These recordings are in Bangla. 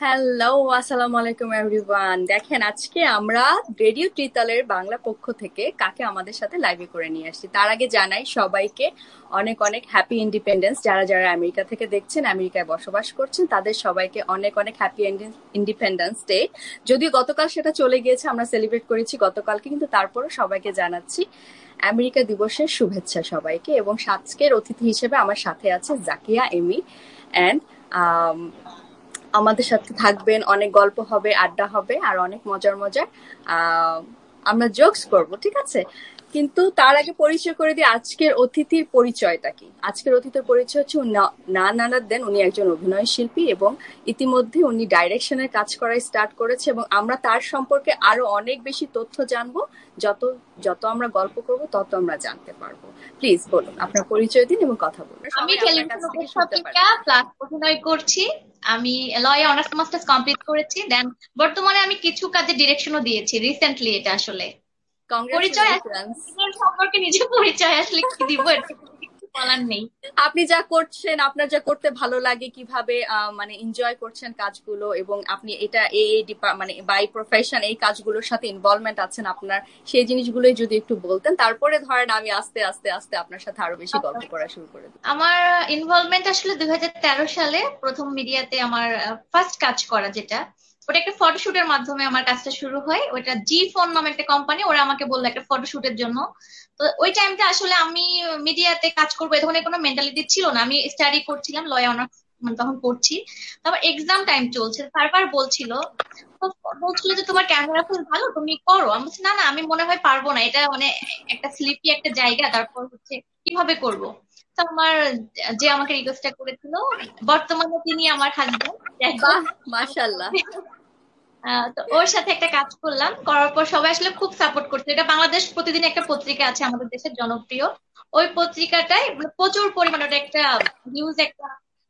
হ্যালো, আসসালামু আলাইকুম এভরিওয়ান। দেখেন, আজকে আমরা রেডিও ত্রিতালের বাংলা পক্ষ থেকে কাকে আমাদের সাথে লাইভে করে নিয়ে আসছি। তার আগে জানাই সবাইকে অনেক অনেক হ্যাপি ইন্ডিপেন্ডেন্স। যারা যারা আমেরিকা থেকে দেখছেন, আমেরিকায় বসবাস করছেন, তাদের সবাইকে অনেক অনেক হ্যাপি ইন্ডিপেন্ডেন্স ডে। যদিও গতকাল সেটা চলে গিয়েছে, আমরা সেলিব্রেট করেছি গতকালকে, কিন্তু তারপরও সবাইকে জানাচ্ছি আমেরিকা দিবসের শুভেচ্ছা সবাইকে। এবং আজকের অতিথি হিসেবে আমার সাথে আছে জাকিয়া এমি অ্যান্ড আমাদের সাথে থাকবেন। অনেক গল্প হবে, আড্ডা হবে, আর অনেক মজার মজার আহ, আমরা জোকস করব, ঠিক আছে? কিন্তু তার আগে পরিচয় করে দিই আজকের অতিথির পরিচয়টা কি। আজকের অতিথির পরিচয় হচ্ছে না নানাদ দেন। উনি একজন অভিনয় শিল্পী এবং ইতিমধ্যে উনি ডাইরেকশনের কাজ করাই স্টার্ট করেছে, এবং আমরা তার সম্পর্কে আরো অনেক বেশি তথ্য জানবো। যত যত আমরা গল্প করব তত আমরা জানতে পারবো। প্লিজ বলুন, আপনার পরিচয় দিন এবং কথা বলুন, আমি সবাই আপনার কাছ টেলিভিশন থেকে শুনতে পারি। উপস্থাপিকা প্লাস অভিনয় করছি। আমি লয়ে অনার্স মাস্টার্স কমপ্লিট করেছি। দেন বর্তমানে আমি কিছু কাজে ডিরেকশনও দিয়েছি রিসেন্টলি। এটা আসলে পরিচয় কংগ্রেচুলেশনস। নিজের সম্পর্কে নিজে পরিচয় আসলে কি দিব, এটা কিছু বলার নেই। আপনি যা করছেন, আপনার যা করতে ভালো লাগে, কিভাবে মানে এনজয় করছেন কাজগুলো, এবং আপনি এটা এই এই মানে বাই প্রফেশন এই কাজগুলোর সাথে ইনভলভমেন্ট আছেন আপনার, সেই জিনিসগুলোই যদি একটু বলতেন, তারপরে ধরেন আমি আস্তে আস্তে আস্তে আপনার সাথে আরো বেশি আচ্ছা, গল্প করা শুরু করে দেব। আমার ইনভলভমেন্ট আসলে 2013 সালে প্রথম মিডিয়াতে আমার ফার্স্ট কাজ করা, যেটা ওটা একটা ফটোশুটের মাধ্যমে আমার কাজটা শুরু হয়। ওটা জি ফোন নামে একটা কোম্পানি, ওরা আমাকে বললো একটা ফটোশুটের জন্য। তো ওই টাইমটা আসলে আমি মিডিয়াতে কাজ করবো এই ধরনের কোনো মেন্টালিটি ছিল না। আমি স্টাডি করছিলাম, লয় অনার্স মানে তখন করছি। তারপর এক্সাম টাইম চলছে, বারবার বলছিল যে তোমার ক্যামেরা খুব ভালো, তুমি করো। আমি বলছি না না, আমি মনে হয় পারবো না, এটা মানে একটা স্লিপি একটা জায়গা, তারপর হচ্ছে কিভাবে করব। তো আমার যে আমাকে রিকোয়েস্টটা করেছিল, বর্তমানে তিনি আমার হাজবেন্ড, যাই হোক। বাহ, মাশাল্লাহ। তো ওর সাথে একটা কাজ করলাম, করার পর সবাই আসলে খুব সাপোর্ট করছে। এটা বাংলাদেশ প্রতিদিন একটা পত্রিকা আছে আমাদের দেশের জনপ্রিয়, ওই পত্রিকাটায় মানে প্রচুর পরিমাণে ওটা একটা নিউজ একটা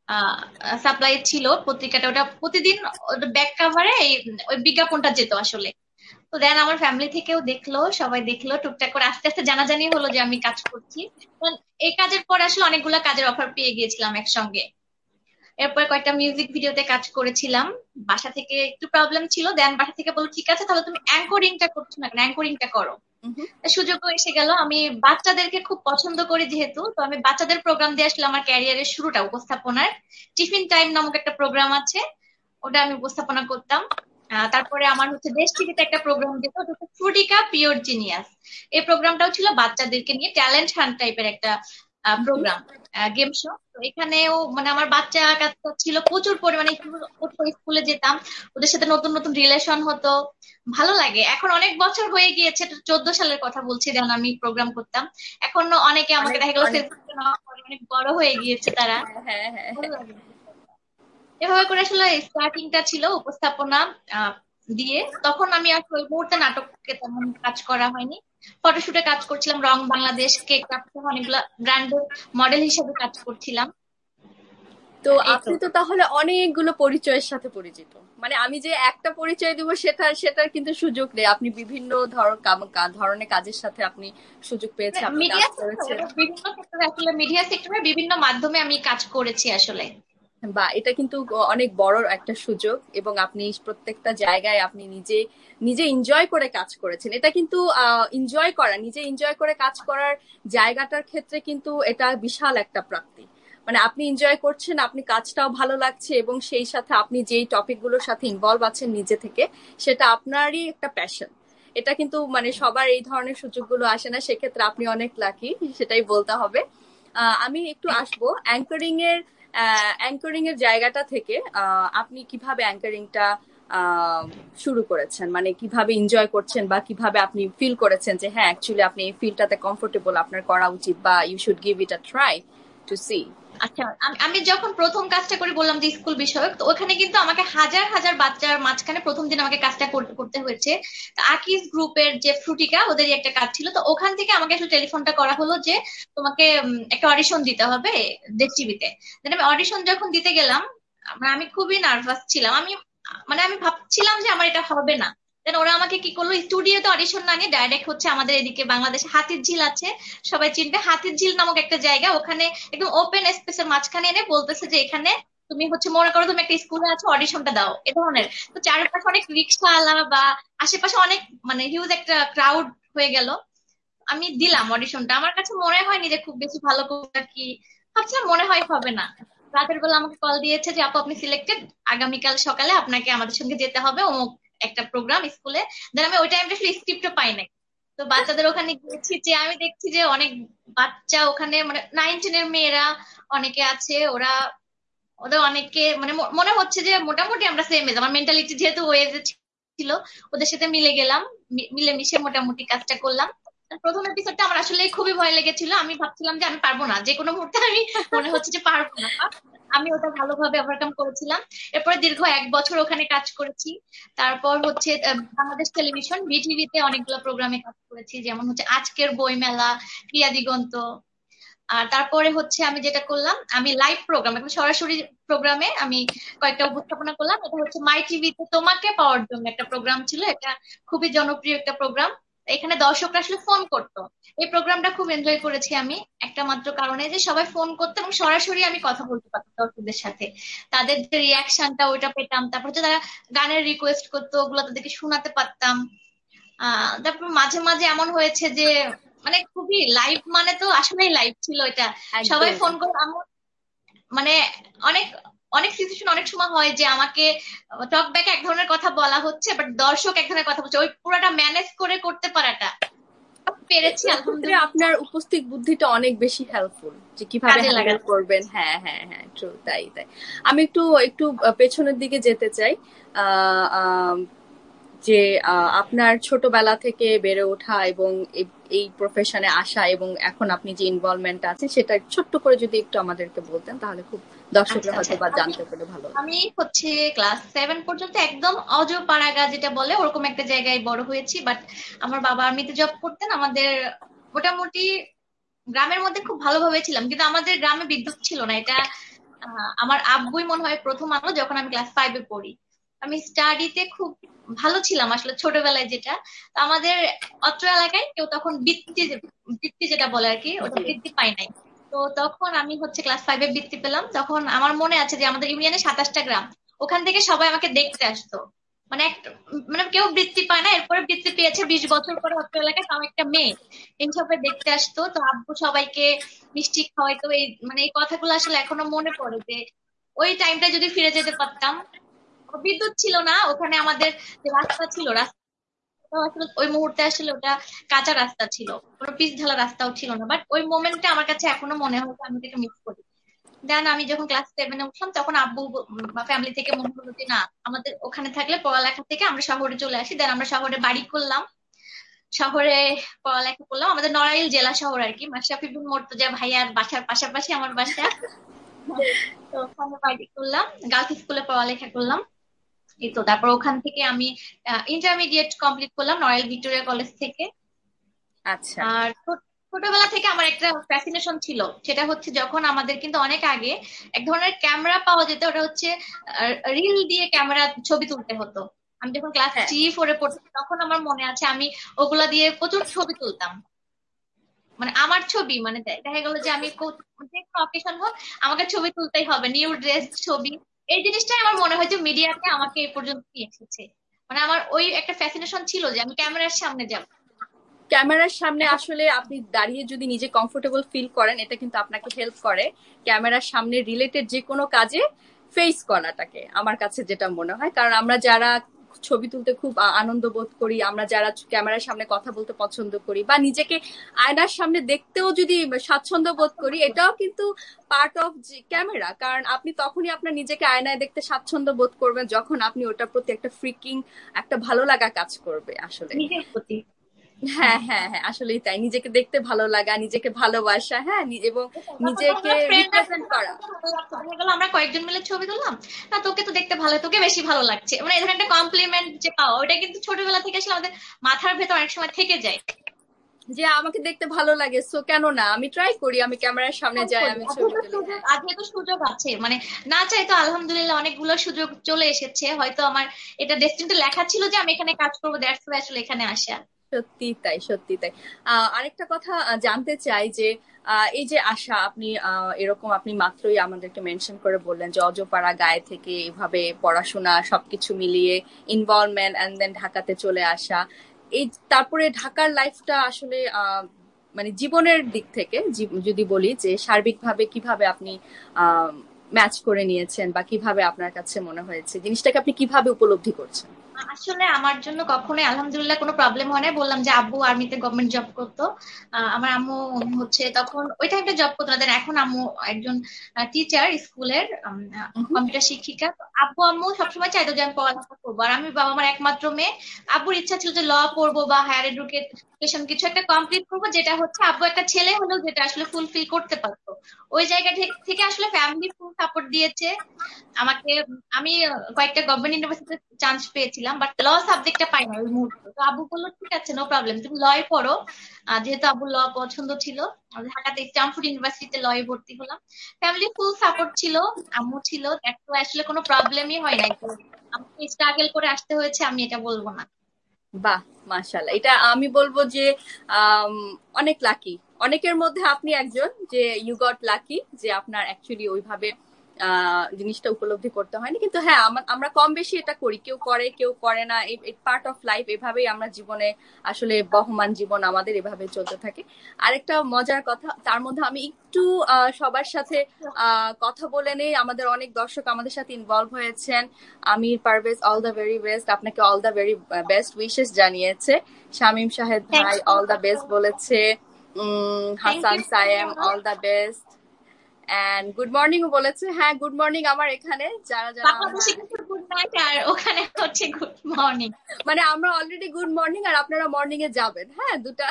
সাপ্লাই ছিল পত্রিকাটা। ওটা প্রতিদিন ব্যাক কাভারে ওই বিজ্ঞাপনটা যেত আসলে। তো দেন আমার ফ্যামিলি থেকেও দেখলো, সবাই দেখলো, টুকটাক করে আস্তে আস্তে জানাজানি হলো যে আমি কাজ করছি। তো এই কাজের পর আসলে অনেকগুলা কাজের অফার পেয়ে গিয়েছিলাম একসঙ্গে। এরপর কয়েকটা মিউজিক ভিডিওতে কাজ করেছিলাম। বাসা থেকে একটু প্রবলেম ছিল, দেন বাসা থেকে বললো ঠিক আছে তাহলে তুমি অ্যাঙ্করিংটা করছো না কেন, অ্যাঙ্করিংটা করো। সুযোগও এসে গেল। আমি বাচ্চাদেরকে খুব পছন্দ করি যেহেতু, তো আমি বাচ্চাদের প্রোগ্রাম দিয়ে আসলে আমার ক্যারিয়ারের শুরুটা উপস্থাপনার। টিফিন টাইম নামক একটা প্রোগ্রাম আছে, ওটা আমি উপস্থাপনা করতাম। তারপরে আমার হচ্ছে দেশ টিভিতে একটা প্রোগ্রাম যেত, ওটা হচ্ছে ফ্রুটিকা পিওর জিনিয়াস। এই প্রোগ্রামটাও ছিল বাচ্চাদেরকে নিয়ে, ট্যালেন্ট হান্ট টাইপের একটা প্রোগ্রাম, গেম শো। তো এখানেও মানে আমার বাচ্চা কাচ্চা ছিল প্রচুর পরিমাণে, স্কুলে যেতাম, ওদের সাথে নতুন নতুন রিলেশন হতো, ভালো লাগে। এখন অনেক বছর হয়ে গিয়েছে, এটা 14 সালের কথা বলছি যখন আমি প্রোগ্রাম করতাম। এখন অনেকে আমাকে অনেক দেখা গেল অনেক। ফেসবুকে অনেক বড় হয়ে গিয়েছে তারা। হ্যাঁ, হ্যাঁ, হ্যাঁ, ভালো হ্যাঁ। লাগে। এভাবে করে আসলে স্টার্টিংটা ছিল উপস্থাপনা আহ, দিয়ে। তখন আমি আসলে ওই মুহূর্তে নাটকে তেমন কাজ করা হয়নি। ফটোশুটে কাজ করছিলাম, রং বাংলাদেশ, কেক ক্রাফট, অনেকগুলা ব্র্যান্ডের মডেল হিসেবে কাজ করছিলাম। তো এই তো। আপনি তো তাহলে অনেকগুলো পরিচয়ের সাথে পরিচিত। মানে আমি যে একটা পরিচয় দিব সেটার কিন্তু সুযোগ নেই। আপনি বিভিন্ন ধরনের কাজের সাথে আপনি সুযোগ পেয়েছেন, আপনি কাজ মিডিয়া করেছেন। সেক্টরে বিভিন্ন সেক্টরে আসলে মিডিয়া সেক্টরে বিভিন্ন মাধ্যমে আমি কাজ করেছি আসলে। বা এটা কিন্তু অনেক বড় একটা সুযোগ, এবং আপনি প্রত্যেকটা জায়গায় আপনি নিজে নিজে এনজয় করে কাজ করেছেন। এটা কিন্তু এনজয় করা, নিজে এনজয় করে কাজ করার জায়গাটার ক্ষেত্রে কিন্তু এটা বিশাল একটা প্রাপ্তি। মানে আপনি এনজয় করছেন, আপনি কাজটাও ভালো লাগছে, এবং সেই সাথে আপনি যেই টপিকগুলোর সাথে ইনভলভ আছেন নিজে থেকে, সেটা আপনারই একটা প্যাশন। এটা কিন্তু মানে সবার এই ধরনের সুযোগগুলো আসে না, সেক্ষেত্রে আপনি অনেক লাকি, সেটাই বলতে হবে। আমি একটু আসবো অ্যাঙ্করিং এর জায়গাটা থেকে। আপনি কিভাবে অ্যাঙ্করিংটা শুরু করেছেন, মানে কিভাবে এনজয় করছেন, বা কিভাবে আপনি ফিল করেছেন যে হ্যাঁ অ্যাকচুয়ালি আপনি এই ফিল্ডটাতে কমফোর্টেবল, আপনার করা উচিত, বা you should give it a try to C. আচ্ছা, আমি যখন প্রথম কাজটা করি বললাম যে স্কুল বিষয়ক, তো ওখানে কিন্তু আমাকে হাজার হাজার বাচ্চার মাঝখানে প্রথম দিন আমাকে কাজটা করতে হয়েছে। তো আকিস গ্রুপের যে ফ্রুটিকা, ওদেরই একটা কাজ ছিল। তো ওখান থেকে আমাকে একটু টেলিফোনটা করা হলো যে তোমাকে একটা অডিশন দিতে হবে দেশ টিভিতে। আমি অডিশন যখন দিতে গেলাম, মানে আমি খুবই নার্ভাস ছিলাম। আমি ভাবছিলাম যে আমার এটা হবে না। দেন ওরা আমাকে কি করলো, স্টুডিওতে অডিশন না নিয়ে ডাইরেক্ট হচ্ছে আমাদের এদিকে বাংলাদেশে হাতির ঝিল আছে, সবাই চিনবে হাতির ঝিল নামক একটা জায়গা, ওখানে একদম ওপেন স্পেসের মাঝখানে এনে বলতেছে যে এখানে তুমি হচ্ছে মনে করো তুমি একটা স্কুলে আছো, অডিশনটা দাও, এ ধরনের। তো চারপাশে অনেক রিক্সাওয়ালা বা আশেপাশে অনেক মানে হিউজ একটা ক্রাউড হয়ে গেল। আমি দিলাম অডিশনটা, আমার কাছে মনে হয়নি যে খুব বেশি ভালো করবো আর কি, ভাবছিলাম মনে হয় হবে না। রাতের বেলা আমাকে কল দিয়েছে যে আপু আপনি সিলেক্টেড, আগামীকাল সকালে আপনাকে আমাদের সঙ্গে যেতে হবে অমুক একটা প্রোগ্রাম স্কুলে। দেন আমি ওই টাইমটা আসলে স্ক্রিপ্টও পাই নাই। তো বাচ্চাদের ওখানে গিয়েছি, যে আমি দেখছি যে অনেক বাচ্চা ওখানে, মানে 9-10 এর মেয়েরা অনেকে আছে, ওরা ওদের অনেকে মানে মনে হচ্ছে যে মোটামুটি আমরা সেম এজ, আমার মেন্টালিটি যেহেতু ওই এজে ছিল, ওদের সাথে মিলে গেলাম, মিলে মিশে মোটামুটি কাজটা করলাম। প্রথম এপিসোডটা আমার আসলে খুবই ভয় লেগেছিল, আমি ভাবছিলাম যে আমি পারবো না, যে কোনো মুহূর্তে আমি মনে হচ্ছে যে পারবো না। আমি ওটা ভালোভাবে ওভারকাম করেছিলাম। এরপরে দীর্ঘ 1 বছর ওখানে কাজ করেছি। তারপর হচ্ছে বাংলাদেশ টেলিভিশন বিটিভিতে অনেকগুলো প্রোগ্রামে কাজ করেছি, যেমন হচ্ছে আজকের বইমেলা, ক্রিয়া দিগন্ত। আর তারপরে হচ্ছে আমি যেটা করলাম, আমি লাইভ প্রোগ্রাম, এখন সরাসরি প্রোগ্রামে আমি কয়েকটা উপস্থাপনা করলাম। এটা হচ্ছে মাই টিভিতে তোমাকে পাওয়ার জন্য একটা প্রোগ্রাম ছিল, এটা খুবই জনপ্রিয় একটা প্রোগ্রাম। এখানে দর্শকরা আসলে ফোন করতো। এই প্রোগ্রামটা খুব এনজয় করেছি আমি, একটা মাত্র কারণে যে সবাই ফোন করতো এবং সরাসরি আমি কথা বলতে পারতাম দর্শকদের সাথে, তাদের যে রিয়াকশনটা ওইটা পেতাম। তারপর হচ্ছে তারা গানের রিকোয়েস্ট করতো, ওগুলো তাদেরকে শোনাতে পারতাম। তারপর মাঝে মাঝে এমন হয়েছে যে মানে খুবই লাইভ, মানে তো আসলেই লাইভ ছিল এটা, সবাই একদম। ফোন করে মানে অনেক অনেক সিচুয়েশন অনেক সময় হয় যে আমাকে টক ব্যাক এক ধরনের কথা বলা হচ্ছে, বাট দর্শক এক ধরনের কথা বলছে, ওই পুরাটা ম্যানেজ করে করতে পারাটা পেরেছি ওই ক্ষেত্রে আলহামদুলিল্লাহ। আপনার উপস্থিত বুদ্ধিটা অনেক বেশি হেল্পফুল, যে কিভাবে কাজে হ্যান্ডেল লাগাতে। করবেন। হ্যাঁ হ্যাঁ হ্যাঁ, ট্রু, তাই তাই। আমি একটু একটু পেছনের দিকে যেতে চাই। আহ, আম, যে আপনার ছোটবেলা থেকে বেড়ে ওঠা এবং এই প্রফেশনে আসা এবং এখন আপনি যে ইনভলভমেন্ট আছে সেটা ছোট্ট করে যদি একটু আমাদেরকে বলতেন, তাহলে খুব আচ্ছা দর্শকরা আচ্ছা, হয়তো বা আমি জানতে পারে ভালো হতো। আমি হচ্ছে ক্লাস 7 পর্যন্ত একদম অজপাড়াগা যেটা বলে ওরকম একটা জায়গায় বড় হয়েছি। বাট আমার বাবা আর্মিতে জব করতেন, আমাদের মোটামুটি গ্রামের মধ্যে খুব ভালোভাবে ছিলাম, কিন্তু আমাদের গ্রামে বিদ্যুৎ ছিল না। এটা আমার আব্বুই মনে হয় প্রথম আনলো যখন আমি ক্লাস 5-এ পড়ি। আমি স্টাডিতে খুব ভালো ছিলাম আসলে ছোটবেলায় যেটা। তো আমাদের অত্র এলাকায় কেউ তখন বৃত্তি যেটা বলে আর কি, ওটা জি। বৃত্তি পাই নাই। তো তখন আমি হচ্ছে ক্লাস 5-এ বৃত্তি পেলাম। তখন আমার মনে আছে যে আমাদের ইউনিয়নে 27টা গ্রাম, ওখান থেকে সবাই আমাকে দেখতে আসতো। মানে একটা মানে কেউ বৃত্তি পায় না, এরপরে বৃত্তি পেয়েছে 20 বছর পরে অত্র এলাকায়, তাও একটা মেয়ে, এইসবে দেখতে আসতো। তো আব্বু সবাইকে মিষ্টি খাওয়াইতো। এই মানে এই কথাগুলো আসলে এখনো মনে পড়ে যে ওই টাইমটা যদি ফিরে যেতে পারতাম। বিদ্যুৎ ছিল না ওখানে, আমাদের যে রাস্তা ছিল, রাস্তা আসলে ওই মুহূর্তে আসলে ওটা কাঁচা রাস্তা ছিল, কোনো পিচ ঢালা রাস্তাও ছিল না। বাট ওই মোমেন্টটা আমার কাছে এখনো মনে হয় যে আমি এটাকে মিস করি। দেন আমি যখন ক্লাস 7-এ উঠলাম তখন আব্বু বা ফ্যামিলি থেকে মনে হলো যে না, আমাদের ওখানে থাকলে পড়ালেখা থেকে আমরা শহরে চলে আসি। দেন আমরা শহরে বাড়ি করলাম, শহরে পড়ালেখা করলাম। আমাদের নড়াইল জেলা শহর আর কি, মাশরাফি বিন মুর্তজা ভাইয়ার বাসার পাশাপাশি আমার বাসা। তো ওখানে বাড়ি করলাম, গার্লস স্কুলে পড়ালেখা করলাম। এই তো তারপর ওখান থেকে আমি ইন্টারমিডিয়েট কমপ্লিট করলাম নড়াইল ভিক্টোরিয়া কলেজ থেকে। আচ্ছা। আর ছোটবেলা থেকে আমার একটা ফ্যাসিনেশন ছিল, সেটা হচ্ছে যখন আমাদের কিন্তু অনেক আগে এক ধরনের ক্যামেরা পাওয়া যেত, ওটা হচ্ছে রিল দিয়ে ক্যামেরা ছবি তুলতে হতো। আমি যখন ক্লাস হ্যাঁ, 3-4-এ পড়তাম তখন আমার মনে আছে আমি ওগুলা দিয়ে প্রচুর ছবি তুলতাম। মানে আমার ছবি, মানে দেখা গেল যে আমি যে কোনো অকেশন হোক আমাকে ছবি তুলতেই হবে, নিউ ড্রেস ছবি। এই জিনিসটাই আমার মনে হয় যে মিডিয়াতে আমাকে এই পর্যন্ত নিয়ে এসেছে। মানে আমার ওই একটা ফ্যাসিনেশন ছিল যে আমি ক্যামেরার সামনে যাব। ক্যামেরার সামনে এখন আসলে আপনি দাঁড়িয়ে যদি নিজে কমফোর্টেবল ফিল করেন, এটা কিন্তু আপনাকে হেল্প করে ক্যামেরার সামনে রিলেটেড যে কোনো কাজে ফেস করাটাকে, আমার কাছে যেটা মনে হয়। কারণ আমরা যারা ছবি তুলতে খুব আনন্দ বোধ করি, আমরা যারা ক্যামেরার সামনে কথা বলতে পছন্দ করি, বা নিজেকে আয়নার সামনে দেখতেও যদি স্বাচ্ছন্দ্য বোধ করি, এটাও কিন্তু পার্ট অফ ক্যামেরা। কারণ আপনি তখনই আপনার নিজেকে আয়নায় দেখতে স্বাচ্ছন্দ্য বোধ করবেন যখন আপনি ওটার প্রতি একটা ফ্রিকিং, একটা ভালো লাগা কাজ করবে আসলে। নিজের প্রতি। হ্যাঁ হ্যাঁ, হ্যাঁ হ্যাঁ, আসলেই তাই। নিজেকে দেখতে ভালো লাগা, নিজেকে ভালোবাসা, হ্যাঁ, এবং তারপর নিজেকে যখন ফ্রেন্ড আছে রিপ্রেজেন্ট করা। ভালো লাগছে, দেখা গেল আমরা কয়েকজন মিলে ছবি তুললাম, না তোকে তো দেখতে ভালো, তোকে বেশি ভালো লাগছে, মানে এই ধরনের একটা কমপ্লিমেন্ট যে পাওয়া, ওটা কিন্তু ছোটবেলা থেকে আসলে আমাদের মাথার ভেতর অনেক সময় থেকে যায়। যে আমাকে দেখতে ভালো লাগে, সো কেন না আমি ট্রাই করি, আমি ক্যামেরার সামনে তাই যাই, করি। আমি আর ছবি যেহেতু তুলি। সুযোগ, হ্যাঁ, আর যেহেতু সুযোগ আছে, মানে না চাই তো আলহামদুলিল্লাহ অনেকগুলো সুযোগ চলে এসেছে। হয়তো আমার এটা ডেস্টিনিতে লেখা ছিল যে আমি এখানে কাজ করবো, দ্যাটস ওয়াই আসলে এখানে আসা। সত্যি তাই, সত্যি তাই। আরেকটা কথা জানতে চাই যে এই যে আশা, আপনি এরকম আপনি মাত্রই আমাদেরকে মেনশন করে বললেন যে অজপাড়া গায়ে থেকে এভাবে পড়াশোনা সবকিছু মিলিয়ে ইনভলভমেন্ট এন্ড দেন ঢাকাতে চলে আসা, এই তারপরে ঢাকার লাইফটা আসলে মানে জীবনের দিক থেকে যদি বলি যে সার্বিকভাবে কিভাবে আপনি ম্যাচ করে নিয়েছেন বা কিভাবে আপনার কাছে মনে হয়েছে জিনিসটাকে, আপনি কিভাবে উপলব্ধি করছেন? আসলে আমার জন্য কখনোই আলহামদুলিল্লাহ কোনো প্রবলেম হয় না। বললাম যে আব্বু আর্মিতে গভর্নমেন্ট জব করতো, আমার আম্মু হচ্ছে তখন ওই টাইমটা জব করতো না, দেন এখন আম্মু একজন টিচার স্কুলের, কম্পিউটার শিক্ষিকা। তো আব্বু আম্মু সবসময় চাইতো যে আমি পড়ালেখা করবো, আর আমি বাবা আমার একমাত্র মেয়ে। আব্বুর ইচ্ছা ছিল যে ল পড়বো বা হায়ার এডুকেশন কিছু একটা কমপ্লিট করবো, যেটা হচ্ছে আব্বু একটা ছেলে হলেও যেটা আসলে ফুলফিল করতে পারতো। ওই জায়গা থেকে আসলে ফ্যামিলি ফুল সাপোর্ট দিয়েছে আমাকে। আমি কয়েকটা গভর্নমেন্ট ইউনিভার্সিটিতে চান্স পেয়েছিলাম, বাট ল সাবজেক্টটা পাই না ওই মুহূর্তে। তো আব্বু বললো ঠিক আছে, নো প্রবলেম, তুমি লয় পড়ো। যেহেতু আব্বুর ল পছন্দ ছিল, ঢাকাতে স্ট্যামফোর্ড ইউনিভার্সিটিতে লয়ে ভর্তি হলাম। ফ্যামিলি ফুল সাপোর্ট ছিল, আম্মু ছিল, দেখো আসলে কোনো প্রবলেমই হয় নাই। তো আমাকে স্ট্রাগল করে আসতে হয়েছে, আমি এটা বলবো না। বাহ, মাশাআল্লাহ, এটা আমি বলবো যে আম, অনেক লাকি, অনেকের মধ্যে আপনি একজন যে ইউ গট লাকি, যে আপনার অ্যাকচুয়ালি ওইভাবে জিনিসটা উপলব্ধি করতে হয়নি। কিন্তু হ্যাঁ, আমরা কম বেশি এটা করি, কেউ করে কেউ করে না, পার্ট অফ লাইফ, এভাবেই আমরা জীবনে আসলে বহমান জীবন আমাদের এভাবে চলতে থাকে। আরেকটা মজার কথা, তার মধ্যে আমি একটু সবার সাথে কথা বলে নেই, আমাদের অনেক দর্শক আমাদের সাথে ইনভলভ হয়েছেন। আমির Parvez, all the very best, আপনাকে all the very best wishes জানিয়েছে। শামীম শাহেদ থ্যাংক ভাই ইউ। অল দ্য বেস্ট বলেছে। Thank Hasan you so Sayem much. All the best and good morning বলেছে। হ্যাঁ, গুড মর্নিং আমার এখানে যারা যারা আমরা, বাংলাদেশে কিন্তু গুড নাইট, আর ওখানে হচ্ছে গুড মর্নিং। মানে আমরা অলরেডি গুড মর্নিং আর আপনারা মর্নিং এ যাবেন, হ্যাঁ দুটা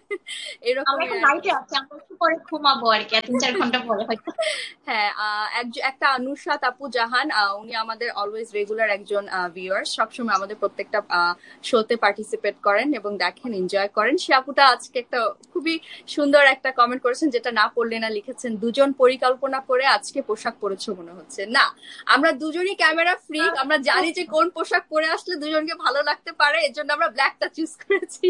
আমরা এরকমই এখন আর কি। নাইটে আছি, আমরা একটু পরে ঘুমাবো আর কি, আর 3-4 ঘন্টা পরে হয়তো। হ্যাঁ, একটা নুসরাত আপু জাহান, উনি আমাদের অলওয়েজ রেগুলার একজন ভিউয়ার্স, সবসময় আমাদের প্রত্যেকটা শোতে পার্টিসিপেট করেন এবং দেখেন, এনজয় করেন। সে আপুটা আজকে একটা খুবই সুন্দর একটা কমেন্ট করেছেন, যেটা না পড়লে না, লিখেছেন দুজন পরিকল্পনা করে আজকে পোশাক পরেছো মনে হচ্ছে। না, আমরা দুজনই ক্যামেরা ফ্রিক, আমরা জানি যে কোন পোশাক পরে আসলে দুজনকে ভালো লাগতে পারে, এর জন্য আমরা ব্ল্যাকটা চুজ করেছি।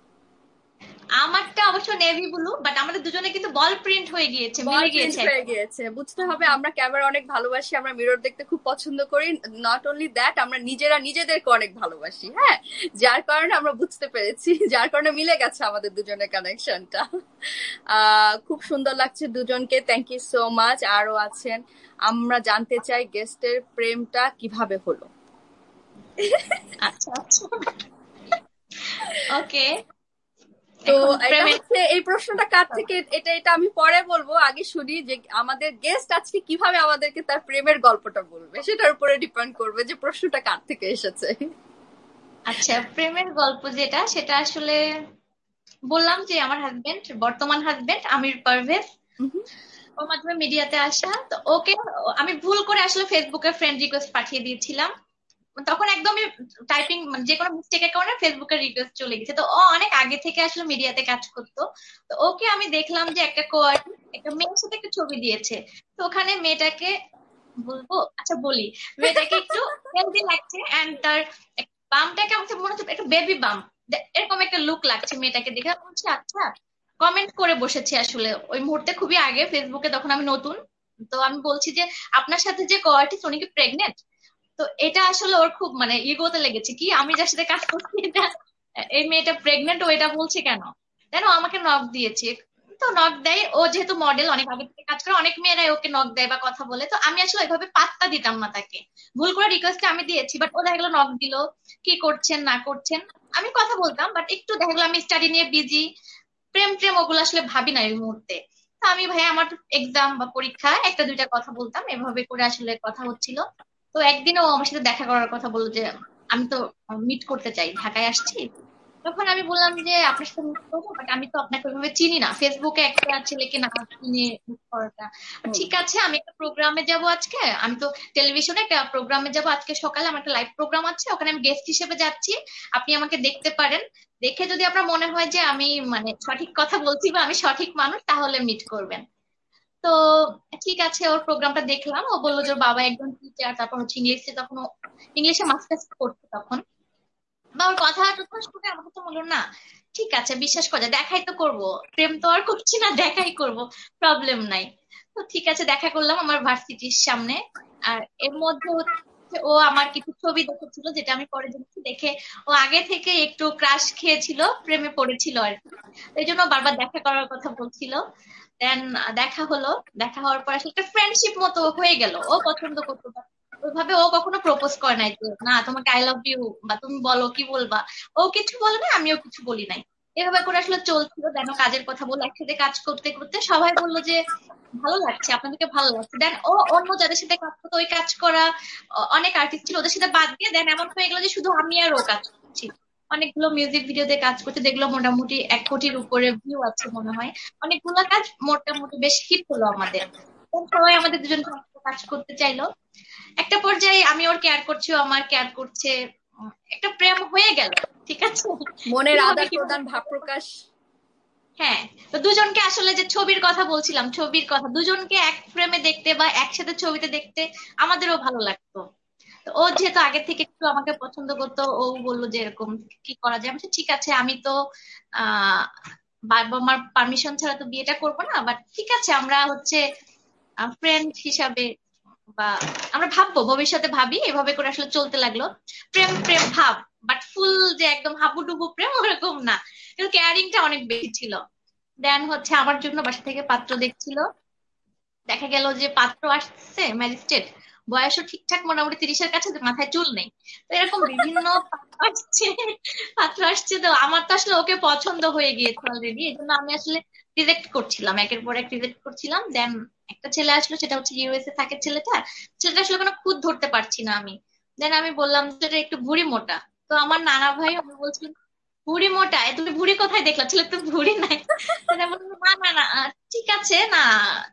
আমারটা অবশ্য নেভি ব্লু, বাট আমাদের দুজনে কিন্তু বল প্রিন্ট হয়ে গিয়েছে, বল মিলে প্রিন্ট গিয়েছে হয়ে একদম। গিয়েছে, বুঝতে হবে আমরা ক্যামেরা অনেক ভালোবাসি, আমরা মিরর দেখতে খুব পছন্দ করি। নট অনলি দ্যাট, আমরা নিজেরা নিজেদেরকে অনেক ভালোবাসি, হ্যাঁ, যার কারণে আমরা বুঝতে পেরেছি, যার কারণে মিলে গেছে আমাদের দুজনের কানেকশনটা। খুব সুন্দর লাগছে দুজনকে, থ্যাংক ইউ সো মাচ। আরো আছেন, আমরা জানতে চাই গেস্টের প্রেমটা কিভাবে হলো। আচ্ছা আচ্ছা, ওকে। তো এখন এটা প্রেমের, হচ্ছে, এই প্রশ্নটা কার থেকে, এটা এটা আমি পরে বলবো, আগে শুনি যে আমাদের গেস্ট আজকে কিভাবে আমাদেরকে তার প্রেমের গল্পটা বলবে, সেটার উপরে ডিপেন্ড করবে যে প্রশ্নটা কার থেকে এসেছে। আচ্ছা প্রেমের গল্প যেটা, সেটা আসলে বললাম যে আমার হাজবেন্ড, বর্তমান হাজবেন্ড আমির পারভেজ, ওর মাধ্যমে মিডিয়াতে আসা। তো ওকে আমি ভুল করে আসলে ফেসবুকে ফ্রেন্ড রিকোয়েস্ট পাঠিয়ে দিয়েছিলাম। তখন একদমই টাইপিং মানে যে কোনো মিস্টেকের কারণে ফেসবুকের রিকোয়েস্ট চলে গেছে। তো ও অনেক আগে থেকে আসলে মিডিয়াতে কাজ করতো। তো ওকে আমি দেখলাম যে একটা একটা মেয়ের সাথে একটা ছবি দিয়েছে। তো ওখানে মেয়েটাকে বলবো, আচ্ছা বলি, মেয়েটাকে একটু হেলদি লাগছে, এন্ড তার বামটাকে আমার কাছে মনে হচ্ছে একটা বেবি বাম, এরকম একটা লুক লাগছে মেয়েটাকে দেখে। আমি বলছি আচ্ছা, কমেন্ট করে বসেছি আসলে ওই মুহূর্তে, খুবই আগে ফেসবুকে, তখন আমি নতুন। তো আমি বলছি যে আপনার সাথে যে কোয়ার্টিস্ট উনি কি প্রেগনেন্ট? তো এটা আসলে ওর খুব মানে ইগোতে লেগেছে, কি আমি যার সাথে কাজ করছি এটা, এই মেয়েটা প্রেগনেন্ট, ও এটা বলছে কেন। দেন ও আমাকে নক দিয়েছে। তো নক দেয়, ও যেহেতু মডেল অনেক আগে থেকে কাজ করে, অনেক মেয়েরাই ওকে নক দেয় বা কথা বলে। তো আমি আসলে এভাবে পাত্তা দিতাম না তাকে, ভুল করে রিকোয়েস্ট আমি দিয়েছি, বাট ও দেখা গেলো নক দিল, কি করছেন না করছেন আমি কথা বলতাম, বাট একটু দেখা গেলো আমি স্টাডি নিয়ে বিজি, প্রেম প্রেম ওগুলো আসলে ভাবি না এই মুহূর্তে। তো আমি ভাই আমার এক্সাম বা পরীক্ষা একটা দুইটা কথা বলতাম, এভাবে করে আসলে কথা হচ্ছিল। তো একদিন ও আমার সাথে দেখা করার কথা বললো যে আমি তো মিট করতে চাই, ঢাকায় আসছি। তখন আমি বললাম যে আপনার সাথে মিট করবো, বাট আমি তো আপনাকে ওইভাবে চিনি না, ফেসবুকে একটা ছেলেকে না চিনে মিট করাটা। হুম। ঠিক আছে, আমি একটা প্রোগ্রামে যাব আজকে, আমি তো টেলিভিশনে একটা প্রোগ্রামে যাব আজকে সকালে, আমার একটা লাইভ প্রোগ্রাম আছে, ওখানে আমি গেস্ট হিসেবে যাচ্ছি, আপনি আমাকে দেখতে পারেন। দেখে যদি আপনার মনে হয় যে আমি মানে সঠিক কথা বলছি বা আমি সঠিক মানুষ, তাহলে মিট করবেন। তো ঠিক আছে, ওর প্রোগ্রামটা দেখলাম। ও বললো যে ওর বাবা একজন টিচার, তারপর হচ্ছে ইংলিশে, তখন ইংলিশে মাস্টার্স করছে তখন। বা ওর কথা টথা শুনে আমাকে তো বললো না ঠিক আছে বিশ্বাস করা যায়, দেখাই তো করব, প্রেম তো আর করছি না, দেখাই করব, প্রবলেম নাই। তো ঠিক আছে দেখা করলাম আমার ভার্সিটির সামনে। আর এর মধ্যে হচ্ছে ও আমার কিছু ছবি দেখেছিল যেটা আমি পরে দেখছি, দেখে ও আগে থেকে একটু ক্রাশ খেয়েছিল, প্রেমে পড়েছিল আর কি। এই জন্য বারবার দেখা করার কথা বলছিল। দেন দেখা হলো। দেখা হওয়ার পর আসলে একটা ফ্রেন্ডশিপ মতো হয়ে গেল। ও পছন্দ করতো না ওইভাবে, ও কখনো প্রপোজ করে নাই যে না তোমাকে আই লাভ ইউ বা তুমি বলো কি বলবা। ও কিছু বলে না, আমিও কিছু বলি নাই। এভাবে করে আসলে চলছিল। দেন ও কাজের কথা বলে একসাথে কাজ করতে করতে সবাই বললো যে ভালো লাগছে, আপনাদেরকে ভালো লাগছে। দেন ও অন্য যাদের সাথে কাজ করতো, ওই কাজ করা অনেক আর্টিস্ট ছিল, ওদের সাথে বাদ দিয়ে দেন এমন হয়ে গেলো যে শুধু আমি আর ও কাজ করছি। অনেকগুলো মিউজিক ভিডিওতে কাজ করতে দেখলো, মোটামুটি 1 কোটির উপরে ভিউ আছে মনে হয়। অনেকগুলো কাজ মোটামুটি বেশ হিট হলো আমাদের। তখন সবাই আমাদের দুজনকে একসাথে কাজ করতে চাইলো। একটা পর্যায়ে আমি ওর কেয়ার করছি, ও আমার কেয়ার করছে। একটা প্রেম হয়ে গেল। ঠিক আছে। মনের কিভাবে আদান কিভাবে প্রদান ভাব প্রকাশ। হ্যাঁ। তো দুজনকে আসলে যে ছবির কথা বলছিলাম, ছবির কথা, দুজনকে এক ফ্রেমে দেখতে বা একসাথে ছবিতে দেখতে আমাদেরও ভালো লাগতো। তো ও যেহেতু আগে থেকে একটু আমাকে পছন্দ করতো, ও বললো যে এরকম কি করা যায়। আমি বলছি, ঠিক আছে, আমি তো আহ বাবা মার পারমিশন ছাড়া তো বিয়েটা করবো না, বাট ঠিক আছে আমরা হচ্ছে ফ্রেন্ড হিসাবে বা আমরা ভাববো, ভবিষ্যতে ভাবি। এভাবে করে আসলে চলতে লাগলো। প্রেম প্রেম ভাব, বাট ফুল যে একদম হাবুডুবু প্রেম ওরকম না, কিন্তু কেয়ারিংটা অনেক বেশি ছিল। দেন হচ্ছে আমার জন্য বাসা থেকে পাত্র দেখছিল। দেখা গেল যে পাত্র আসছে ম্যাজিস্ট্রেট, বয়সও ঠিকঠাক মোটামুটি 30-এর কাছে, মাথায় চুল নেই। তো এরকম বিভিন্ন পাত্র আসছে। পাত্র আসছে, তো আমার তো আসলে ওকে পছন্দ হয়ে গিয়েছে অলরেডি, এই জন্য আমি আসলে রিজেক্ট করছিলাম, একের পর এক রিজেক্ট করছিলাম। দেন একটা ছেলে আসলো, সেটা হচ্ছে ইউএসএ থাকে ছেলেটা। ছেলেটা আসলে কোনো খুঁত ধরতে পারছি না আমি। দেন আমি বললাম যে এটা একটু ভুঁড়ি মোটা। তো আমার নানা ভাই আমি বলছিল ভুঁড়ি মোটা, তুমি ভুঁড়ি কোথায় দেখলা, ছেলে তো ভুঁড়ি নাই। তো আমি বললাম, না না না ঠিক আছে না,